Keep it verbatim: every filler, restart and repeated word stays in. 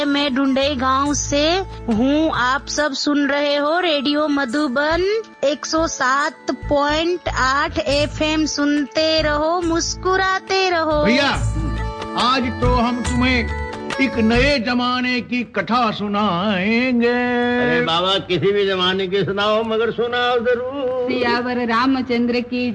मैं ढूंढई गांव से हूँ। आप सब सुन रहे हो रेडियो मधुबन एक सौ सात पॉइंट आठ एफएम। सुनते रहो, मुस्कुराते रहो। भैया आज तो हम तुम्हें एक नए जमाने की कथा सुनाएंगे। अरे बाबा किसी भी जमाने की सुनाओ, मगर सुनाओ जरूर। सियावर रामचंद्र की